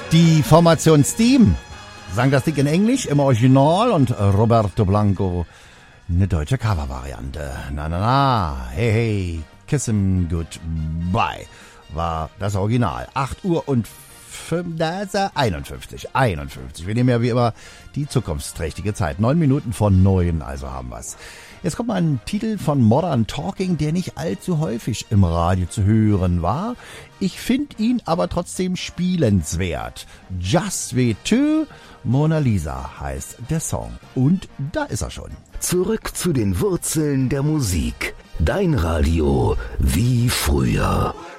Die Formation Steam sang das Ding in Englisch im Original und Roberto Blanco eine deutsche Covervariante. Na na na, hey hey, kiss him goodbye war das Original. 8 Uhr und 51. Wir nehmen ja wie immer die zukunftsträchtige Zeit. 9 Minuten vor 9, also haben wir's. Jetzt kommt mal ein Titel von Modern Talking, der nicht allzu häufig im Radio zu hören war. Ich finde ihn aber trotzdem spielenswert. Just We Two, Mona Lisa heißt der Song. Und da ist er schon. Zurück zu den Wurzeln der Musik. Dein Radio wie früher.